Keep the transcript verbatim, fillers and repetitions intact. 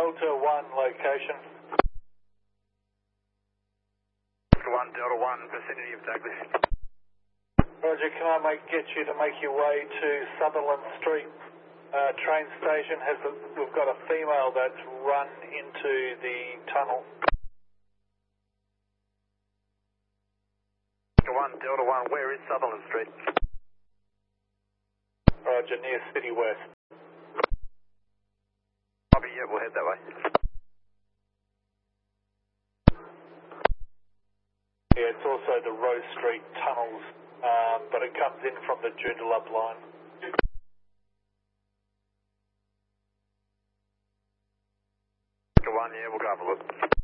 Delta one location. Delta one, Delta one, vicinity of Douglas. Roger, can I make, get you to make your way to Sutherland Street uh, train station? Has a, we've got a female that's run into the tunnel. Delta one, Delta one, where is Sutherland Street? Roger, near City West. Copy, yeah, we'll head that way. Yeah, it's also the Rose Street tunnels, um, but it comes in from the Joondalup line. Delta one, yeah, we'll go have a look.